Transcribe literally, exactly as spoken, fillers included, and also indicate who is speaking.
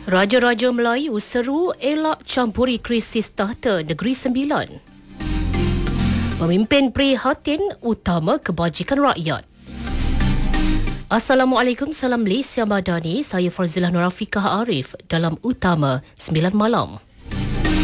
Speaker 1: Raja-Raja Melayu seru elak campuri krisis tahta Negeri Sembilan. Pemimpin prihatin utama kebajikan rakyat. Assalamualaikum, salam Malaysia Madani. Saya Farzilah Nurafikah Arif dalam Utama sembilan Malam.